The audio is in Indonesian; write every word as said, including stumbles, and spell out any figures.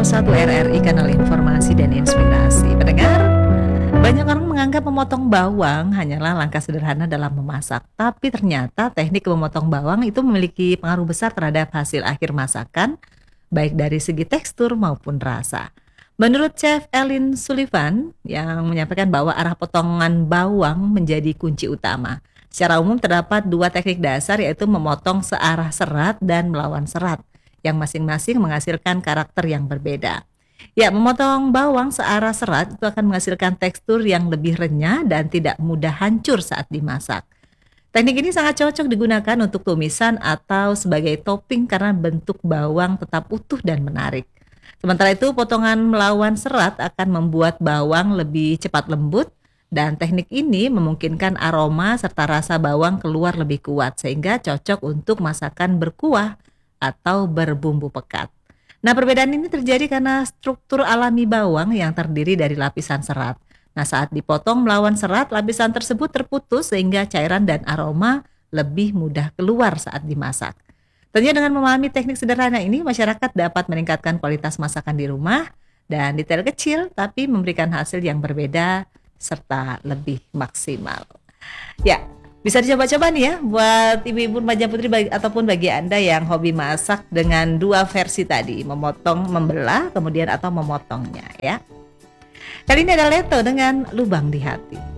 satu R R I, Kanal Informasi dan Inspirasi. Pendengar, banyak orang menganggap memotong bawang hanyalah langkah sederhana dalam memasak. Tapi ternyata teknik memotong bawang itu memiliki pengaruh besar terhadap hasil akhir masakan, baik dari segi tekstur maupun rasa. Menurut Chef Ellen Sullivan yang menyampaikan bahwa arah potongan bawang menjadi kunci utama. Secara umum terdapat dua teknik dasar, yaitu memotong searah serat dan melawan serat, yang masing-masing menghasilkan karakter yang berbeda. Ya, memotong bawang searah serat itu akan menghasilkan tekstur yang lebih renyah dan tidak mudah hancur saat dimasak. Teknik ini sangat cocok digunakan untuk tumisan atau sebagai topping karena bentuk bawang tetap utuh dan menarik. Sementara itu, potongan melawan serat akan membuat bawang lebih cepat lembut, dan teknik ini memungkinkan aroma serta rasa bawang keluar lebih kuat sehingga cocok untuk masakan berkuah atau berbumbu pekat. Nah, perbedaan ini terjadi karena struktur alami bawang yang terdiri dari lapisan serat. Nah, saat dipotong melawan serat, lapisan tersebut terputus sehingga cairan dan aroma lebih mudah keluar saat dimasak. Tentunya dengan memahami teknik sederhana ini, masyarakat dapat meningkatkan kualitas masakan di rumah dan detail kecil tapi memberikan hasil yang berbeda serta lebih maksimal. Ya, bisa dicoba-coba nih ya buat ibu-ibu remaja putri bagi, ataupun bagi Anda yang hobi masak dengan dua versi tadi, memotong, membelah, kemudian atau memotongnya ya. Kali ini ada Leto dengan Lubang di Hati.